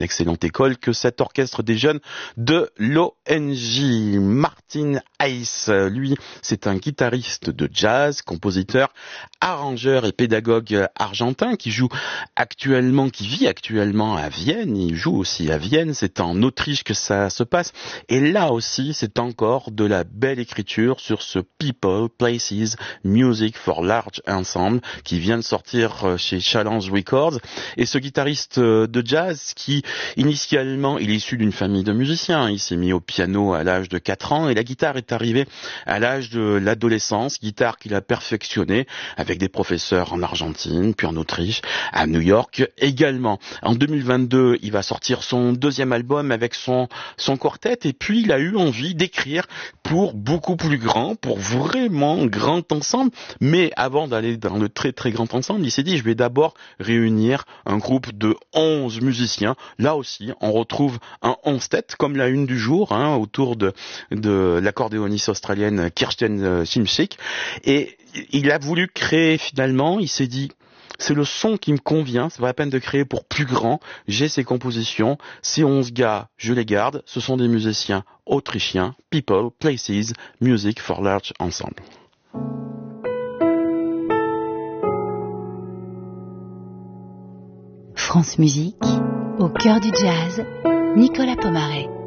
excellente école que cet orchestre des jeunes de l'ONJ. Martin Ace, lui, c'est un guitariste de jazz, compositeur, arrangeur et pédagogue argentin qui vit actuellement à Vienne. Il joue aussi à Vienne. C'est en Autriche que ça se passe. Et là aussi, c'est encore de la belle écriture sur ce People, Places, Music for Large Ensemble qui vient de sortir chez Challenge Records. Et ce guitariste de jazz qui, initialement, il est issu d'une famille de musiciens. Il s'est mis au piano à l'âge de 4 ans et la guitare est arrivée à l'âge de l'adolescence. Guitare qu'il a perfectionnée avec des professeurs en Argentine, puis en Autriche, à New York également. En 2022, il va sortir son deuxième album avec son quartet et puis il a eu envie d'écrire pour beaucoup plus grand, pour vraiment grand ensemble. Mais avant d'aller dans le très très grand ensemble, il s'est dit je vais d'abord réunir un groupe de 11 musiciens. Là aussi, on retrouve un 11 têtes comme la une du jour, autour de l'accordéoniste australienne Kirsten Simchick. Et il a voulu créer finalement, il s'est dit c'est le son qui me convient, c'est pas la peine de créer pour plus grand, j'ai ces compositions, ces 11 gars, je les garde, ce sont des musiciens autrichiens, People, Places, Music for Large Ensemble. France Musique, au cœur du jazz, Nicolas Pomaret.